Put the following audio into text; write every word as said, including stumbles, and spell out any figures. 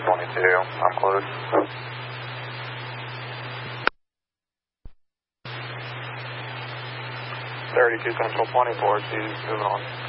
twenty-two, I'm close. thirty-two Central twenty-four, she's moving on.